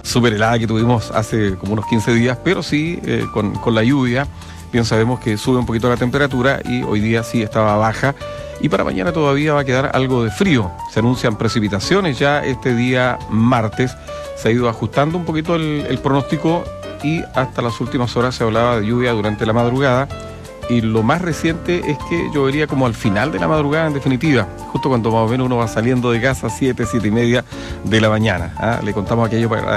súper helada que tuvimos hace como unos 15 días, pero sí con la lluvia. Bien sabemos que sube un poquito la temperatura y hoy día sí estaba baja. Y para mañana todavía va a quedar algo de frío. Se anuncian precipitaciones ya este día martes. Se ha ido ajustando un poquito el pronóstico y hasta las últimas horas se hablaba de lluvia durante la madrugada. Y lo más reciente es que llovería como al final de la madrugada, en definitiva, justo cuando más o menos uno va saliendo de casa, 7 y media de la mañana. Le contamos aquello para